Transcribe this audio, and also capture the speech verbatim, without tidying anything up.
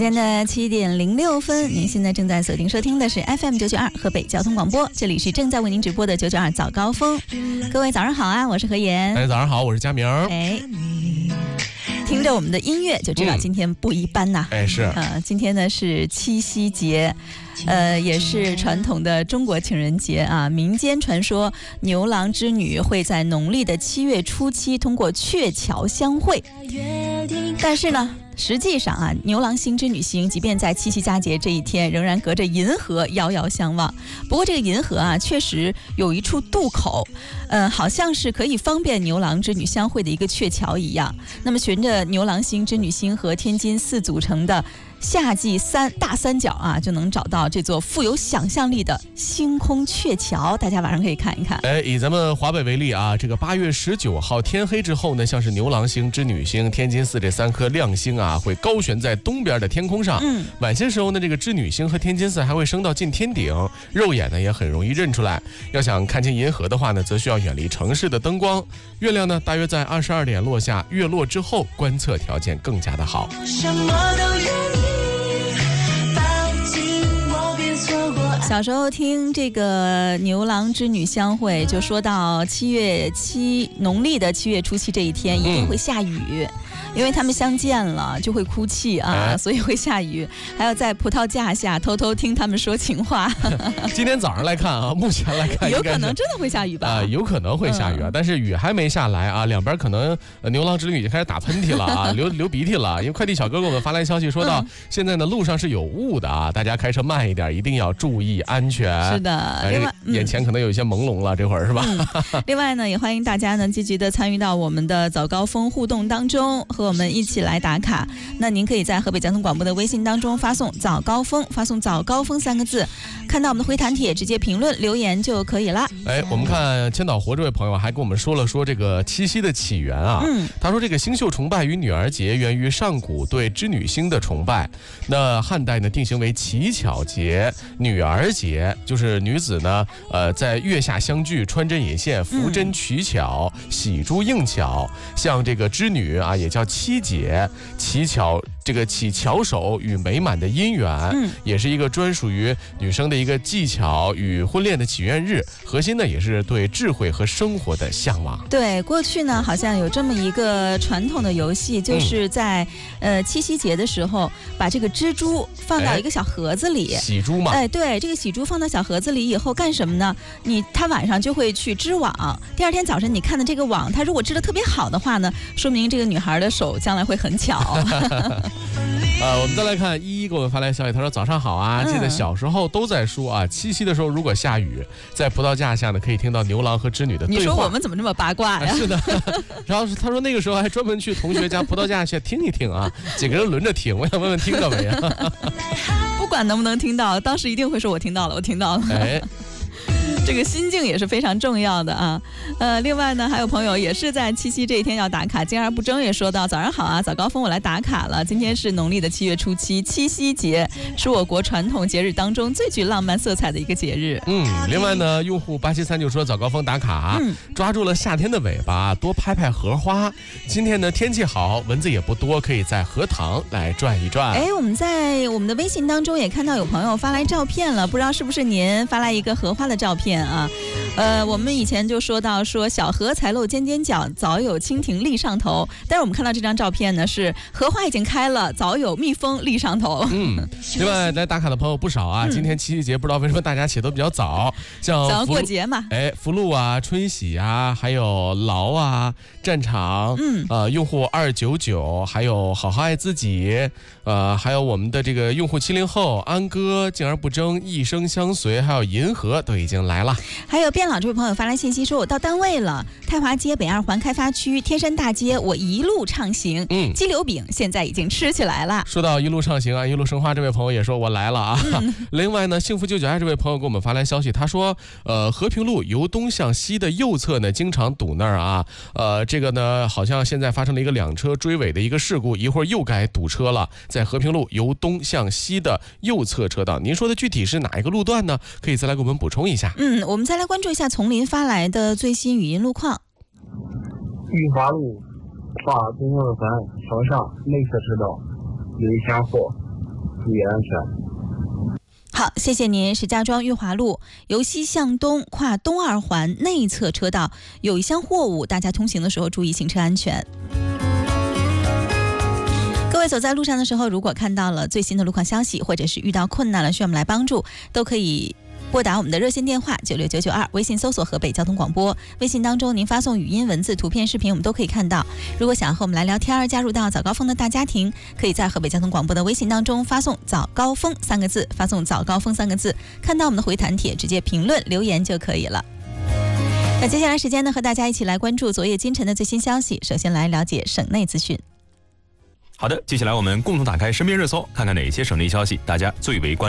现在的七点零六分，您现在正在锁定收听的是 F M 九九二河北交通广播，这里是正在为您直播的九九二早高峰。各位早上好啊，我是何妍。 哎，早上好，我是佳明。 哎，听着我们的音乐就知道今天不一般呐。 嗯、哎，是。 呃，今天呢是七夕节。呃，也是传统的中国情人节啊。民间传说牛郎织女会在农历的七月初七通过鹊桥相会，但是呢实际上啊，牛郎星织女星即便在七夕佳节这一天仍然隔着银河遥遥相望。不过这个银河啊确实有一处渡口，呃，好像是可以方便牛郎织女相会的一个鹊桥一样。那么循着牛郎星织女星和天津四组成的夏季三大三角啊，就能找到这座富有想象力的星空鹊桥，大家晚上可以看一看。 哎，以咱们华北为例啊，这个八月十九号天黑之后呢，像是牛郎星、织女星、天津四这三颗亮星啊，会高悬在东边的天空上。嗯，晚些时候呢，这个织女星和天津四还会升到近天顶，肉眼呢也很容易认出来。要想看清银河的话呢，则需要远离城市的灯光。月亮呢，大约在二十二点落下，月落之后观测条件更加的好。什么都愿意。 小时候听这个牛郎织女相会，就说到七月七农历的七月初七这一天一定会下雨。嗯，因为他们相见了就会哭泣啊，哎，所以会下雨，还要在葡萄架下偷偷听他们说情话。 今天早上来看啊，目前来看有可能真的会下雨吧？ 啊，有可能会下雨啊，嗯，但是雨还没下来啊，两边可能牛郎织女已经开始打喷嚏了啊，流流鼻涕了。因为快递小哥给我们发来消息说到，嗯，现在呢路上是有雾的啊，大家开车慢一点，一定要注意安全。 是的，另外， 嗯，眼前可能有一些朦胧了，这会儿是吧？ 嗯，另外呢，也欢迎大家呢积极的参与到我们的早高峰互动当中，和我们一起来打卡。那您可以在河北交通广播的微信当中发送早高峰，发送早高峰三个字，看到我们的回弹帖直接评论留言就可以了。 哎，我们看千岛湖这位朋友还跟我们说了说这个七夕的起源啊。嗯，他说这个星宿崇拜与女儿节源于上古对织女星的崇拜，那汉代呢定型为乞巧节、女儿节，就是女子呢呃在月下相聚，穿针引线，扶针取巧，嗯，喜珠应巧，像这个织女啊也叫七节，乞巧这个乞巧手与美满的姻缘，嗯，也是一个专属于女生的一个技巧与婚恋的祈愿日，核心呢也是对智慧和生活的向往。 对，过去呢好像有这么一个传统的游戏，就是在，嗯、呃七夕节的时候，把这个蜘蛛放到一个小盒子里， 哎，喜珠嘛。 哎，对，这个喜珠放到小盒子里以后干什么呢？你他晚上就会去织网，第二天早晨你看的这个网，它如果织得特别好的话呢，说明这个女孩的手将来会很巧。 呃，我们再来看依依给我们发来消息，他说早上好啊，记得小时候都在说啊，七夕的时候如果下雨，在葡萄架下呢可以听到牛郎和织女的对话。 你说我们怎么这么八卦呀？ 啊是的，然后他说那个时候还专门去同学家葡萄架下听一听啊，几个人轮着听，我想问问听到没有？ 不管能不能听到，当时一定会说我听到了，我听到了。哎。这个心境也是非常重要的啊，呃，另外呢，还有朋友也是在七夕这一天要打卡，静而不争也说到早上好啊，早高峰我来打卡了。今天是农历的七月初七，七夕节是我国传统节日当中最具浪漫色彩的一个节日。 嗯，另外呢，用户八七三就说早高峰打卡，嗯，抓住了夏天的尾巴，多拍拍荷花。今天呢天气好，蚊子也不多，可以在荷塘来转一转。 哎，我们在我们的微信当中也看到有朋友发来照片了，不知道是不是您发来一个荷花的照片啊？呃，我们以前就说到说小荷才露尖尖角，早有蜻蜓立上头。但是我们看到这张照片呢，是荷花已经开了，早有蜜蜂立上头。 嗯，另外来打卡的朋友不少啊。嗯，今天七夕节不知道为什么大家起得比较早，像早过节嘛。 哎，福禄啊、春喜啊，还有劳啊、战场，嗯，呃，用户二九九，还有好好爱自己，呃，还有我们的这个用户七零后安哥、静而不争、一生相随，还有银河都已经来了。 还有变老这位朋友发来信息说，我到单位了，太华街北二环开发区天山大街，我一路畅行。嗯，鸡柳饼现在已经吃起来了。 说到一路畅行啊，一路生花这位朋友也说我来了啊。嗯，另外呢，幸福九九爱这位朋友给我们发来消息，他说，呃，和平路由东向西的右侧呢，经常堵那儿啊。呃，这个呢，好像现在发生了一个两车追尾的一个事故，一会儿又该堵车了，在和平路由东向西的右侧车道。您说的具体是哪一个路段呢？可以再来给我们补充一下。 嗯，我们再来关注一下丛林发来的最新语音路况。 裕华路跨东二环朝上内侧车道有一箱货， 注意安全。 好，谢谢您。石家庄裕华路由西向东跨东二环内侧车道有一箱货物，大家通行的时候注意行车安全。各位走在路上的时候，如果看到了最新的路况消息，或者是遇到困难了需要我们来帮助，都可以拨打我们的热线电话九六九九二，微信搜索河北交通广播，微信当中您发送语音、文字、图片、视频，我们都可以看到。如果想和我们来聊天，加入到早高峰的大家庭，可以在河北交通广播的微信当中发送早高峰三个字，发送早高峰三个字，看到我们的回弹帖，直接评论留言就可以了。那接下来时间呢，和大家一起来关注昨夜今晨的最新消息。首先来了解省内资讯。 好的，接下来我们共同打开身边热搜，看看哪些省内消息大家最为关注。